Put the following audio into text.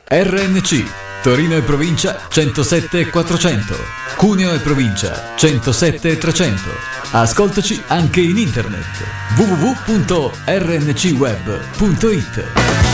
RNC Torino e provincia 107 400, Cuneo e provincia 107 300. Ascoltaci anche in internet www.rncweb.it.